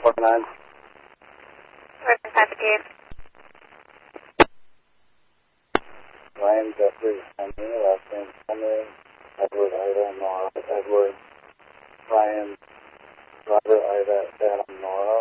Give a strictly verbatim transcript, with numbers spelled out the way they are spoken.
nine. Reverend Patrick. Ryan Jeffrey Henry, last name Henry, Edward Ida, Nora Edward, Ryan, Robert Ida, Dan